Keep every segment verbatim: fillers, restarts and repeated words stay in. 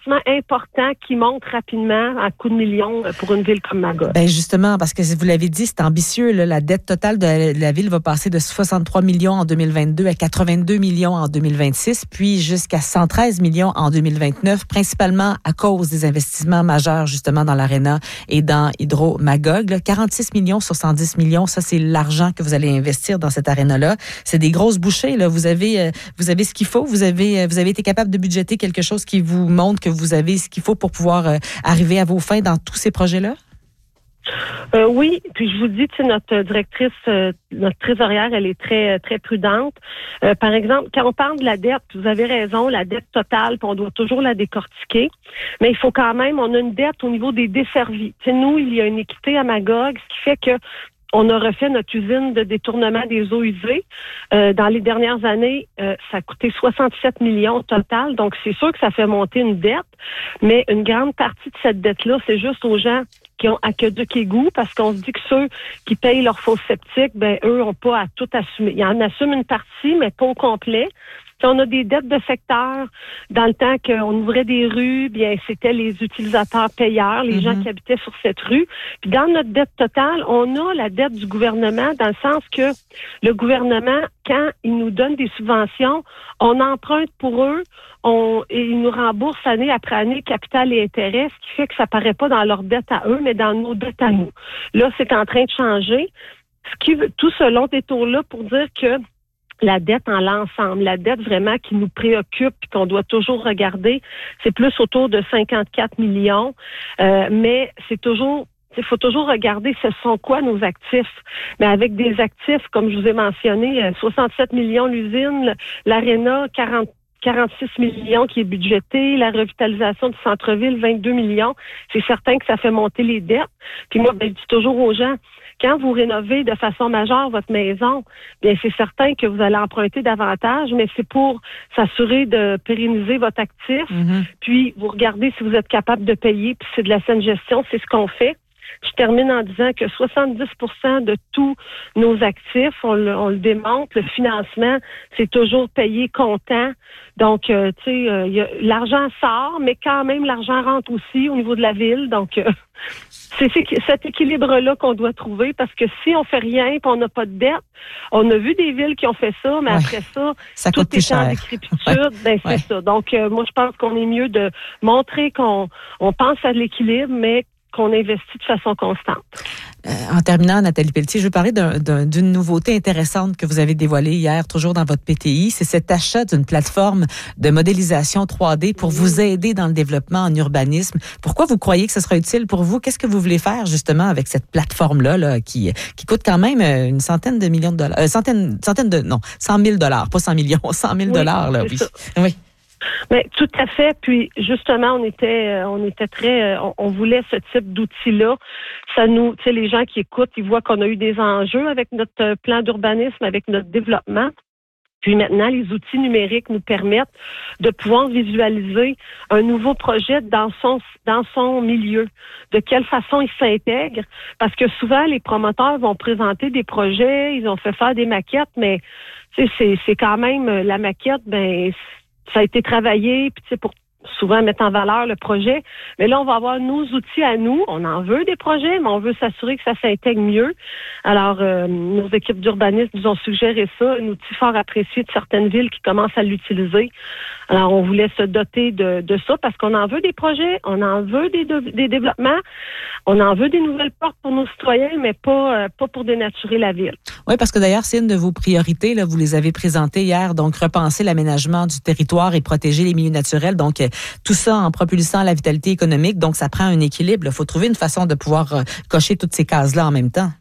investissements importants qui montent rapidement à coups de millions pour une ville comme Magog. Ben justement, parce que vous l'avez dit, c'est ambitieux. Là, la dette totale de la, de la ville va passer de soixante-trois millions en deux mille vingt-deux à quatre-vingt-deux millions en deux mille vingt-six, puis jusqu'à cent treize millions en deux mille vingt-neuf, principalement à cause des investissements majeurs justement dans l'Arena et dans Hydro-Magog. Là, quarante-six millions sur cent dix millions, ça c'est l'argent que vous allez investir dans cette Arena-là. C'est des grosses bouchées. Là. Vous avez, euh, vous avez ce qu'il faut. Vous avez, vous avez été capable de budgéter quelque chose qui vous montre que vous avez ce qu'il faut pour pouvoir euh, arriver à vos fins dans tous ces projets-là? Euh, oui, puis je vous dis, tu sais, notre directrice, euh, notre trésorière, elle est très très prudente. Euh, par exemple, quand on parle de la dette, vous avez raison, la dette totale, puis on doit toujours la décortiquer, mais il faut quand même, on a une dette au niveau des desservis. Tu sais, nous, il y a une équité à Magog, ce qui fait que on a refait notre usine de détournement des eaux usées. Euh, dans les dernières années, euh, ça a coûté soixante-sept millions au total. Donc, c'est sûr que ça fait monter une dette, mais une grande partie de cette dette-là, c'est juste aux gens qui ont aqueduc et goût, parce qu'on se dit que ceux qui payent leur fosse septique, ben eux n'ont pas à tout assumer. Ils en assument une partie, mais pas au complet. Si on a des dettes de secteur, dans le temps qu'on ouvrait des rues, bien c'était les utilisateurs payeurs, les mm-hmm. gens qui habitaient sur cette rue. Puis dans notre dette totale, on a la dette du gouvernement, dans le sens que le gouvernement, quand il nous donne des subventions, on emprunte pour eux, on, et ils nous remboursent année après année capital et intérêt, ce qui fait que ça paraît pas dans leur dette à eux, mais dans nos dettes à nous. Là, c'est en train de changer. Ce qui, tout ce long détour-là pour dire que la dette en l'ensemble, la dette vraiment qui nous préoccupe et qu'on doit toujours regarder, c'est plus autour de cinquante-quatre millions, euh, mais c'est toujours, il faut toujours regarder ce sont quoi nos actifs. Mais avec des actifs, comme je vous ai mentionné, soixante-sept millions l'usine, l'Arena, quarante quarante-six millions qui est budgété, la revitalisation du centre-ville, vingt-deux millions. C'est certain que ça fait monter les dettes. Puis moi, ben, je dis toujours aux gens, quand vous rénovez de façon majeure votre maison, bien c'est certain que vous allez emprunter davantage, mais c'est pour s'assurer de pérenniser votre actif. Mm-hmm. Puis vous regardez si vous êtes capable de payer, puis c'est de la saine gestion, c'est ce qu'on fait. Je termine en disant que soixante-dix pour cent de tous nos actifs, on le, on le démontre, le financement, c'est toujours payé comptant. Donc, euh, tu sais, euh, y a, l'argent sort, mais quand même, l'argent rentre aussi au niveau de la ville. Donc, euh, c'est, c'est cet équilibre-là qu'on doit trouver, parce que si on fait rien et on n'a pas de dette, on a vu des villes qui ont fait ça, mais ouais. après ça, ça tout est en décrépitude, ouais. ben c'est ouais. ça. Donc, euh, moi, je pense qu'on est mieux de montrer qu'on on pense à l'équilibre, mais qu'on investit de façon constante. Euh, en terminant, Nathalie Pelletier, je veux parler d'un, d'un, d'une nouveauté intéressante que vous avez dévoilée hier, toujours dans votre P T I. C'est cet achat d'une plateforme de modélisation trois D pour vous aider dans le développement en urbanisme. Pourquoi vous croyez que ce sera utile pour vous? Qu'est-ce que vous voulez faire justement avec cette plateforme-là là, qui, qui coûte quand même une centaine de millions de dollars? Euh, centaine, centaine de, non, cent mille dollars, pas cent millions, cent mille dollars, là, oui. Ça. Oui. Mais tout à fait. Puis justement, on était, on était très, on, on voulait ce type d'outil-là. Ça nous, tu sais, les gens qui écoutent, ils voient qu'on a eu des enjeux avec notre plan d'urbanisme, avec notre développement. Puis maintenant, les outils numériques nous permettent de pouvoir visualiser un nouveau projet dans son dans son milieu. De quelle façon il s'intègre. Parce que souvent, les promoteurs vont présenter des projets, ils ont fait faire des maquettes, mais tu sais, c'est, c'est quand même la maquette, ben ça a été travaillé, puis tu sais, pour souvent mettre en valeur le projet. Mais là, on va avoir nos outils à nous. On en veut des projets, mais on veut s'assurer que ça s'intègre mieux. Alors, euh, nos équipes d'urbanistes nous ont suggéré ça, un outil fort apprécié de certaines villes qui commencent à l'utiliser. Alors, on voulait se doter de, de ça parce qu'on en veut des projets, on en veut des, de, des développements, on en veut des nouvelles portes pour nos citoyens, mais pas, euh, pas pour dénaturer la ville. Oui, parce que d'ailleurs, c'est une de vos priorités, là, vous les avez présentées hier, donc repenser l'aménagement du territoire et protéger les milieux naturels. Donc, euh, tout ça en propulsant la vitalité économique. Donc, ça prend un équilibre. Il faut trouver une façon de pouvoir euh, cocher toutes ces cases-là en même temps.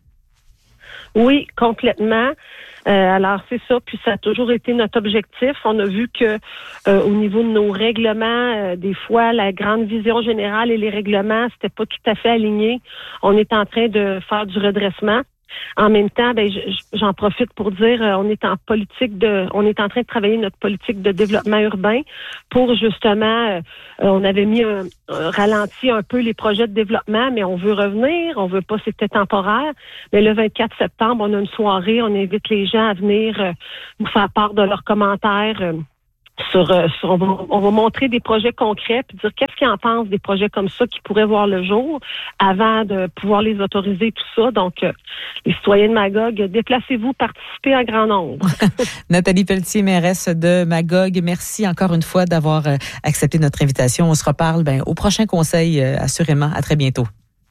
Oui, complètement. Euh, alors, c'est ça. Puis, ça a toujours été notre objectif. On a vu que euh, au niveau de nos règlements, euh, des fois, la grande vision générale et les règlements, c'était pas tout à fait aligné. On est en train de faire du redressement. En même temps, ben j'en profite pour dire, euh, on est en politique de, on est en train de travailler notre politique de développement urbain pour justement, euh, on avait mis un, un ralenti un peu les projets de développement, mais on veut revenir, on veut pas, c'était temporaire. Mais le vingt-quatre septembre, on a une soirée, on invite les gens à venir euh, nous faire part de leurs commentaires. Euh, Sur, sur on, va, on va montrer des projets concrets puis dire qu'est-ce qu'ils en pensent des projets comme ça qui pourraient voir le jour avant de pouvoir les autoriser, tout ça. Donc, euh, les citoyens de Magog, déplacez-vous, participez en grand nombre. Nathalie Pelletier, mairesse de Magog, merci encore une fois d'avoir euh, accepté notre invitation. On se reparle ben, au prochain conseil, euh, assurément. À très bientôt.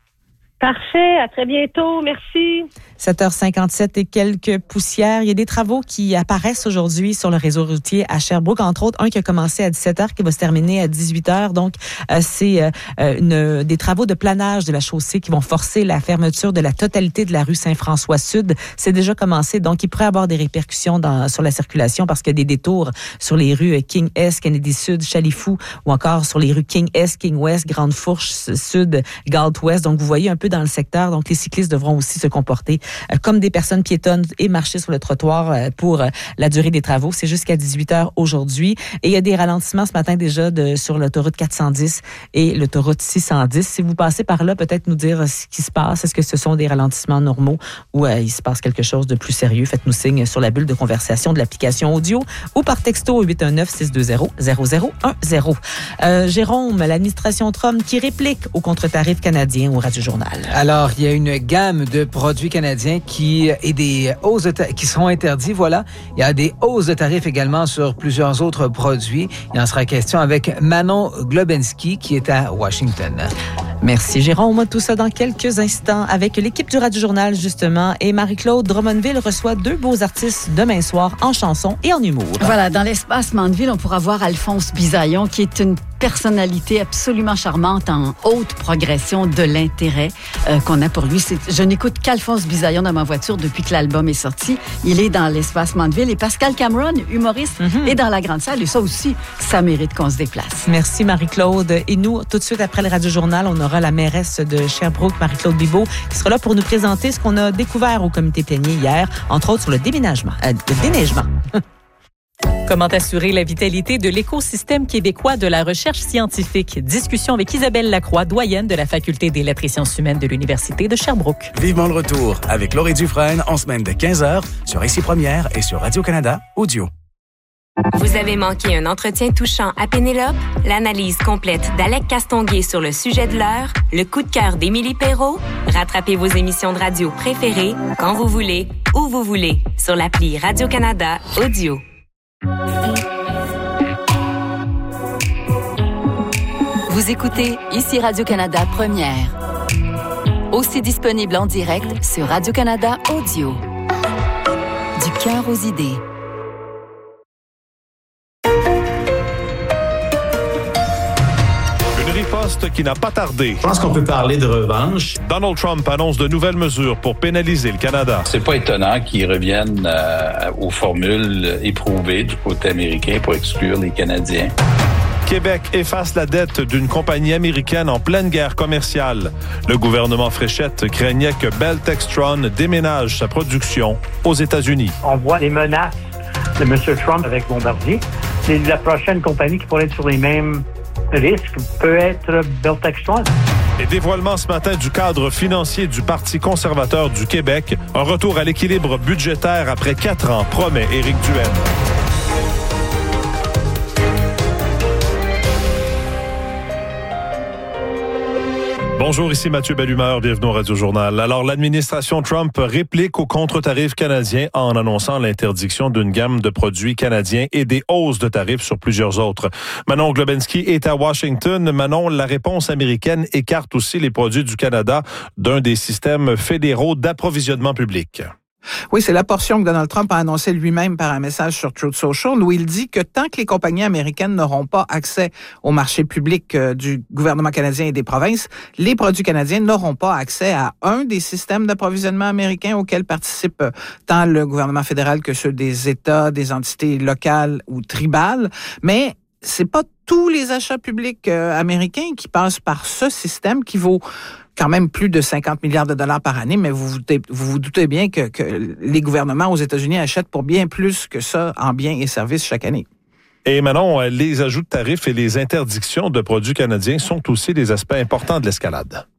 Parfait, à très bientôt, merci. sept heures cinquante-sept et quelques poussières. Il y a des travaux qui apparaissent aujourd'hui sur le réseau routier à Sherbrooke, entre autres un qui a commencé à dix-sept heures, qui va se terminer à dix-huit heures. Donc, euh, c'est euh, une, des travaux de planage de la chaussée qui vont forcer la fermeture de la totalité de la rue Saint-François-Sud. C'est déjà commencé, donc il pourrait avoir des répercussions dans, sur la circulation parce qu'il y a des détours sur les rues King-Est, Kennedy-Sud, Chalifou, ou encore sur les rues King-Est, King-Ouest, Grande-Fourche, Sud, Galt-Ouest. Donc, vous voyez un peu dans le secteur. Donc, les cyclistes devront aussi se comporter euh, comme des personnes piétonnes et marcher sur le trottoir euh, pour euh, la durée des travaux. C'est jusqu'à dix-huit heures aujourd'hui. Et il y a des ralentissements ce matin déjà de, sur l'autoroute quatre cent dix et l'autoroute six cent dix. Si vous passez par là, peut-être nous dire ce qui se passe. Est-ce que ce sont des ralentissements normaux ou euh, il se passe quelque chose de plus sérieux? Faites-nous signe sur la bulle de conversation de l'application audio ou par texto au huit un neuf, six deux zéro, zéro zéro un zéro. Euh, Jérôme, l'administration Trump qui réplique au contre-tarif canadien au Radio-Journal. Alors, il y a une gamme de produits canadiens qui et des hausses de ta- qui seront interdits, voilà. Il y a des hausses de tarifs également sur plusieurs autres produits. Il en sera question avec Manon Globensky qui est à Washington. Merci Jérôme. Tout ça dans quelques instants avec l'équipe du Radio-Journal justement et Marie-Claude Drummondville reçoit deux beaux artistes demain soir en chanson et en humour. Voilà, dans l'espace Mandeville, on pourra voir Alphonse Bisaillon qui est une personnalité absolument charmante en haute progression de l'intérêt euh, qu'on a pour lui. C'est, je n'écoute qu'Alphonse Bisaillon dans ma voiture depuis que l'album est sorti. Il est dans l'espace Mandeville et Pascal Cameron, humoriste, mm-hmm. est dans la grande salle et ça aussi, ça mérite qu'on se déplace. Merci Marie-Claude. Et nous, tout de suite après le Radio-Journal, on aura la mairesse de Sherbrooke, Marie-Claude Bibeau, qui sera là pour nous présenter ce qu'on a découvert au comité plénier hier, entre autres sur le déménagement, euh, le déneigement. Comment assurer la vitalité de l'écosystème québécois de la recherche scientifique? Discussion avec Isabelle Lacroix, doyenne de la Faculté des lettres et sciences humaines de l'Université de Sherbrooke. Vivement le retour avec Laurie Dufresne en semaine de quinze heures sur Ici Première et sur Radio-Canada Audio. Vous avez manqué un entretien touchant à Pénélope? L'analyse complète d'Alec Castonguay sur le sujet de l'heure? Le coup de cœur d'Émilie Perrault? Rattrapez vos émissions de radio préférées quand vous voulez, où vous voulez, sur l'appli Radio-Canada Audio. Vous écoutez Ici Radio-Canada Première. Aussi disponible en direct sur Radio-Canada Audio. Du cœur aux idées. Riposte qui n'a pas tardé. Je pense qu'on peut parler de revanche. Donald Trump annonce de nouvelles mesures pour pénaliser le Canada. C'est pas étonnant qu'ils reviennent euh, aux formules éprouvées du côté américain pour exclure les Canadiens. Québec efface la dette d'une compagnie américaine en pleine guerre commerciale. Le gouvernement Fréchette craignait que Bell Textron déménage sa production aux États-Unis. On voit les menaces de M. Trump avec Bombardier. C'est la prochaine compagnie qui pourrait être sur les mêmes risque peut être Bell Textron. Et dévoilement ce matin du cadre financier du Parti conservateur du Québec. Un retour à l'équilibre budgétaire après quatre ans, promet Éric Duhaime. Bonjour, ici Mathieu Bellumeur, bienvenue au Radio-Journal. Alors, l'administration Trump réplique au contre-tarif canadien en annonçant l'interdiction d'une gamme de produits canadiens et des hausses de tarifs sur plusieurs autres. Manon Globensky est à Washington. Manon, la réponse américaine écarte aussi les produits du Canada d'un des systèmes fédéraux d'approvisionnement public. Oui, c'est la portion que Donald Trump a annoncée lui-même par un message sur Truth Social où il dit que tant que les compagnies américaines n'auront pas accès au marché public euh, du gouvernement canadien et des provinces, les produits canadiens n'auront pas accès à un des systèmes d'approvisionnement américains auxquels participent tant le gouvernement fédéral que ceux des États, des entités locales ou tribales. Mais c'est pas tous les achats publics euh, américains qui passent par ce système qui vaut quand même plus de cinquante milliards de dollars par année, mais vous vous, vous, vous doutez bien que, que les gouvernements aux États-Unis achètent pour bien plus que ça en biens et services chaque année. Et Manon, les ajouts de tarifs et les interdictions de produits canadiens sont aussi des aspects importants de l'escalade.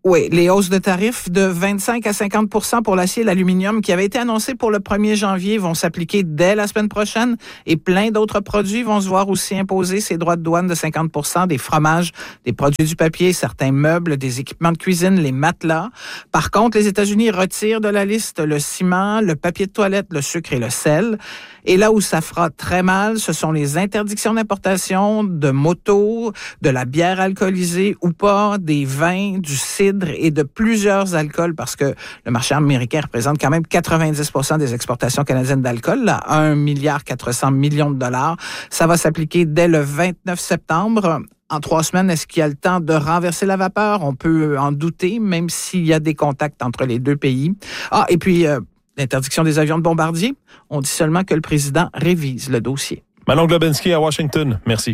Oui, les hausses de tarifs de vingt-cinq à cinquante pour cent pour l'acier et l'aluminium qui avaient été annoncées pour le premier janvier vont s'appliquer dès la semaine prochaine et plein d'autres produits vont se voir aussi imposer ces droits de douane de cinquante pour cent, des fromages, des produits du papier, certains meubles, des équipements de cuisine, les matelas. Par contre, les États-Unis retirent de la liste le ciment, le papier de toilette, le sucre et le sel. Et là où ça fera très mal, ce sont les interdictions d'importation de motos, de la bière alcoolisée ou pas, des vins, du cidre et de plusieurs alcools parce que le marché américain représente quand même quatre-vingt-dix pour cent des exportations canadiennes d'alcool, là, un milliard quatre cents millions de dollars. Ça va s'appliquer dès le vingt-neuf septembre. En trois semaines, est-ce qu'il y a le temps de renverser la vapeur? On peut en douter, même s'il y a des contacts entre les deux pays. Ah, et puis, euh, l'interdiction des avions de bombardier. On dit seulement que le président révise le dossier. Manon Globensky à Washington. Merci.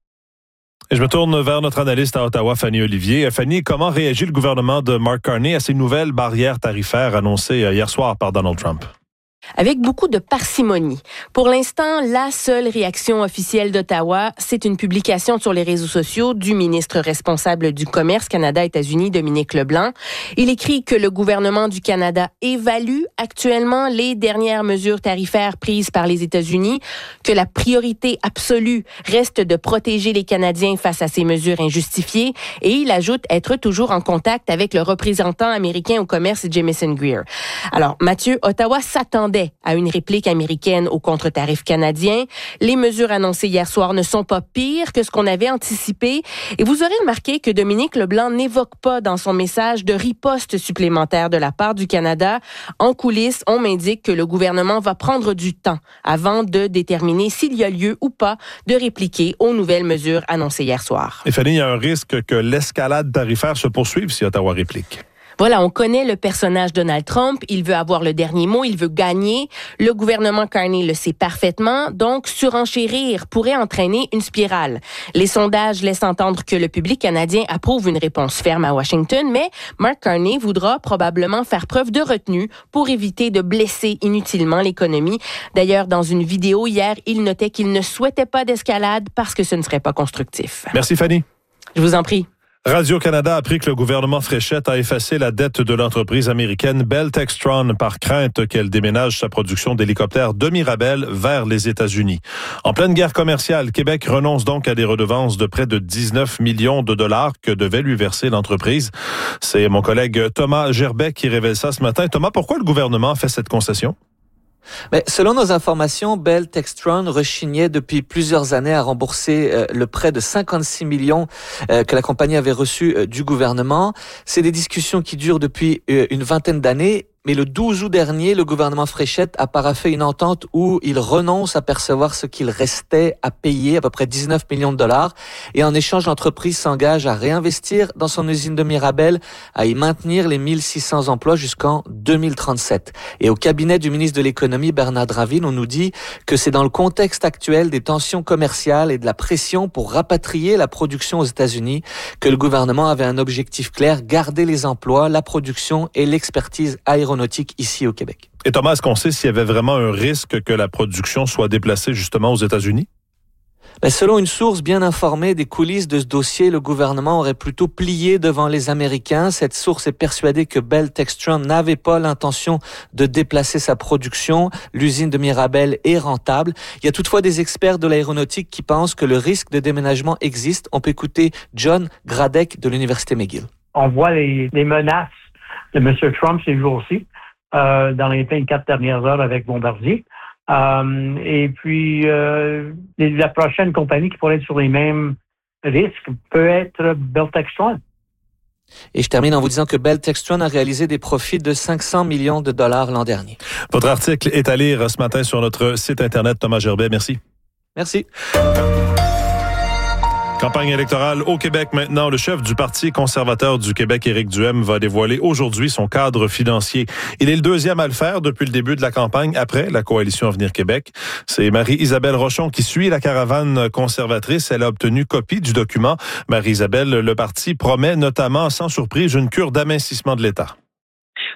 Et je me tourne vers notre analyste à Ottawa, Fanny Olivier. Fanny, comment réagit le gouvernement de Mark Carney à ces nouvelles barrières tarifaires annoncées hier soir par Donald Trump? Avec beaucoup de parcimonie. Pour l'instant, la seule réaction officielle d'Ottawa, c'est une publication sur les réseaux sociaux du ministre responsable du Commerce Canada-États-Unis, Dominique Leblanc. Il écrit que le gouvernement du Canada évalue actuellement les dernières mesures tarifaires prises par les États-Unis, que la priorité absolue reste de protéger les Canadiens face à ces mesures injustifiées, et il ajoute être toujours en contact avec le représentant américain au commerce, Jamieson Greer. Alors, Mathieu, Ottawa s'attendait à une réplique américaine au contre-tarif canadien. Les mesures annoncées hier soir ne sont pas pires que ce qu'on avait anticipé. Et vous aurez remarqué que Dominique Leblanc n'évoque pas dans son message de riposte supplémentaire de la part du Canada. En coulisses, on m'indique que le gouvernement va prendre du temps avant de déterminer s'il y a lieu ou pas de répliquer aux nouvelles mesures annoncées hier soir. Et Fanny, il y a un risque que l'escalade tarifaire se poursuive si Ottawa réplique. Voilà, on connaît le personnage Donald Trump. Il veut avoir le dernier mot, il veut gagner. Le gouvernement Carney le sait parfaitement. Donc, surenchérir pourrait entraîner une spirale. Les sondages laissent entendre que le public canadien approuve une réponse ferme à Washington, mais Mark Carney voudra probablement faire preuve de retenue pour éviter de blesser inutilement l'économie. D'ailleurs, dans une vidéo hier, il notait qu'il ne souhaitait pas d'escalade parce que ce ne serait pas constructif. Merci, Fanny. Je vous en prie. Radio-Canada a appris que le gouvernement Fréchette a effacé la dette de l'entreprise américaine Bell Textron par crainte qu'elle déménage sa production d'hélicoptères de Mirabel vers les États-Unis. En pleine guerre commerciale, Québec renonce donc à des redevances de près de dix-neuf millions de dollars que devait lui verser l'entreprise. C'est mon collègue Thomas Gerbet qui révèle ça ce matin. Thomas, pourquoi le gouvernement a fait cette concession? Mais selon nos informations, Bell Textron rechignait depuis plusieurs années à rembourser euh, le prêt de cinquante-six millions euh, que la compagnie avait reçu euh, du gouvernement. C'est des discussions qui durent depuis euh, une vingtaine d'années. Mais le douze août dernier, le gouvernement Fréchette a paraphé une entente où il renonce à percevoir ce qu'il restait à payer, à peu près dix-neuf millions de dollars. Et en échange, l'entreprise s'engage à réinvestir dans son usine de Mirabel, à y maintenir les mille six cents emplois jusqu'en deux mille trente-sept. Et au cabinet du ministre de l'Économie, Bernard Drinville, on nous dit que c'est dans le contexte actuel des tensions commerciales et de la pression pour rapatrier la production aux États-Unis que le gouvernement avait un objectif clair, garder les emplois, la production et l'expertise aéronautique ici au Québec. Et Thomas, est-ce qu'on sait s'il y avait vraiment un risque que la production soit déplacée justement aux États-Unis? Ben, selon une source bien informée des coulisses de ce dossier, le gouvernement aurait plutôt plié devant les Américains. Cette source est persuadée que Bell Textron n'avait pas l'intention de déplacer sa production. L'usine de Mirabel est rentable. Il y a toutefois des experts de l'aéronautique qui pensent que le risque de déménagement existe. On peut écouter John Gradek de l'Université McGill. On voit les, les menaces de M. Trump ces jours-ci, euh, dans les vingt-quatre dernières heures avec Bombardier. Euh, et puis, euh, la prochaine compagnie qui pourrait être sur les mêmes risques peut être Bell Textron. Et je termine en vous disant que Bell Textron a réalisé des profits de cinq cents millions de dollars l'an dernier. Votre article est à lire ce matin sur notre site Internet. Thomas Gerbet, merci. Merci. Campagne électorale au Québec maintenant. Le chef du Parti conservateur du Québec, Éric Duhaime, va dévoiler aujourd'hui son cadre financier. Il est le deuxième à le faire depuis le début de la campagne, après la coalition Avenir Québec. C'est Marie-Isabelle Rochon qui suit la caravane conservatrice. Elle a obtenu copie du document. Marie-Isabelle, le parti promet notamment, sans surprise, une cure d'amincissement de l'État.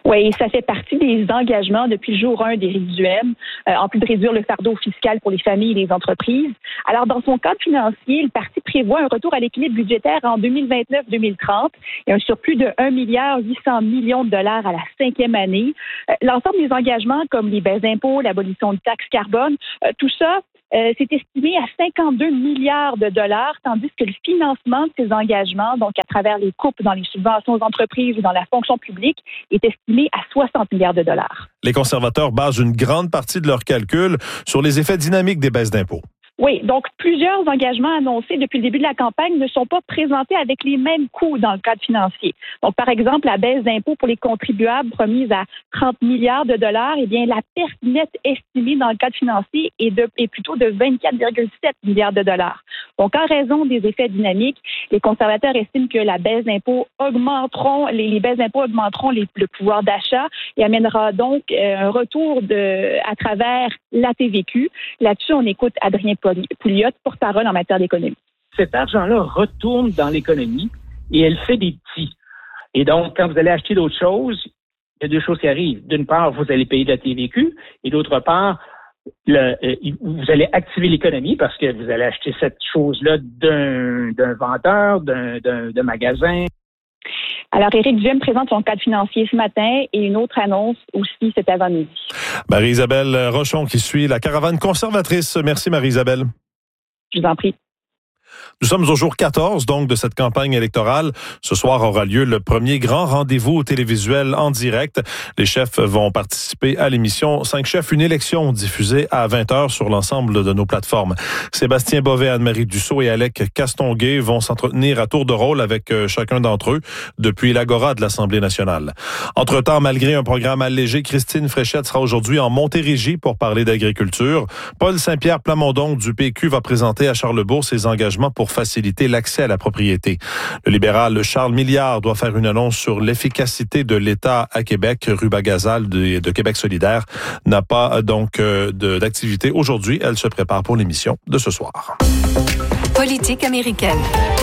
Oui, ça fait partie des engagements depuis le jour un d'Éric Duhem, euh, en plus de réduire le fardeau fiscal pour les familles et les entreprises. Alors, dans son cadre financier, le parti prévoit un retour à l'équilibre budgétaire en deux mille vingt-neuf deux mille trente et un surplus de un milliard huit cents millions de dollars à la cinquième année. Euh, l'ensemble des engagements, comme les baisses d'impôts, l'abolition de taxes carbone, euh, tout ça, Euh, c'est estimé à cinquante-deux milliards de dollars, tandis que le financement de ces engagements, donc à travers les coupes dans les subventions aux entreprises ou dans la fonction publique, est estimé à soixante milliards de dollars. Les conservateurs basent une grande partie de leurs calculs sur les effets dynamiques des baisses d'impôts. Oui, donc plusieurs engagements annoncés depuis le début de la campagne ne sont pas présentés avec les mêmes coûts dans le cadre financier. Donc, par exemple, la baisse d'impôts pour les contribuables promise à trente milliards de dollars, eh bien, la perte nette estimée dans le cadre financier est, de, est plutôt de vingt-quatre virgule sept milliards de dollars. Donc, en raison des effets dynamiques, les conservateurs estiment que la baisse d'impôts augmenteront, les, les baisses d'impôts augmenteront les, le pouvoir d'achat et amènera donc euh, un retour de, à travers la T V Q. Là-dessus, on écoute Adrien Pouliot, porte-parole en matière d'économie. Cet argent-là retourne dans l'économie et elle fait des petits. Et donc, quand vous allez acheter d'autres choses, il y a deux choses qui arrivent. D'une part, vous allez payer de la T V Q et d'autre part, le, euh, vous allez activer l'économie parce que vous allez acheter cette chose-là d'un, d'un vendeur, d'un, d'un, d'un magasin. Alors, Éric Duhem présente son cadre financier ce matin et une autre annonce aussi cet avant-midi. Marie-Isabelle Rochon qui suit la caravane conservatrice. Merci Marie-Isabelle. Je vous en prie. Nous sommes au jour quatorze, donc, de cette campagne électorale. Ce soir aura lieu le premier grand rendez-vous télévisuel en direct. Les chefs vont participer à l'émission Cinq chefs, une élection diffusée à vingt heures sur l'ensemble de nos plateformes. Sébastien Bovet, Anne-Marie Dussault et Alec Castonguay vont s'entretenir à tour de rôle avec chacun d'entre eux depuis l'Agora de l'Assemblée nationale. Entre-temps, malgré un programme allégé, Christine Fréchette sera aujourd'hui en Montérégie pour parler d'agriculture. Paul Saint-Pierre Plamondon du P Q va présenter à Charlesbourg ses engagements pour faciliter l'accès à la propriété. Le libéral Charles Milliard doit faire une annonce sur l'efficacité de l'État à Québec. Ruba Gazal de, de Québec solidaire n'a pas donc euh, de, d'activité aujourd'hui. Elle se prépare pour l'émission de ce soir. Politique américaine.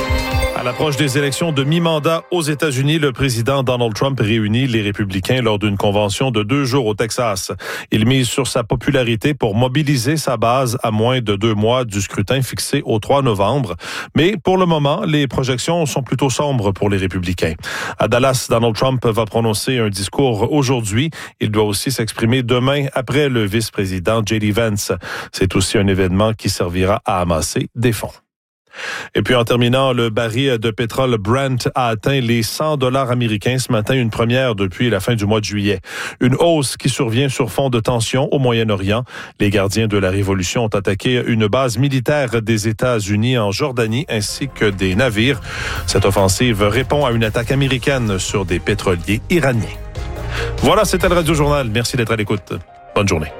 À l'approche des élections de mi-mandat aux États-Unis, le président Donald Trump réunit les républicains lors d'une convention de deux jours au Texas. Il mise sur sa popularité pour mobiliser sa base à moins de deux mois du scrutin fixé au trois novembre. Mais pour le moment, les projections sont plutôt sombres pour les républicains. À Dallas, Donald Trump va prononcer un discours aujourd'hui. Il doit aussi s'exprimer demain après le vice-président J D Vance. C'est aussi un événement qui servira à amasser des fonds. Et puis en terminant, le baril de pétrole Brent a atteint les cent dollars américains ce matin, une première depuis la fin du mois de juillet. Une hausse qui survient sur fond de tensions au Moyen-Orient. Les gardiens de la révolution ont attaqué une base militaire des États-Unis en Jordanie ainsi que des navires. Cette offensive répond à une attaque américaine sur des pétroliers iraniens. Voilà, c'était le Radio Journal. Merci d'être à l'écoute. Bonne journée.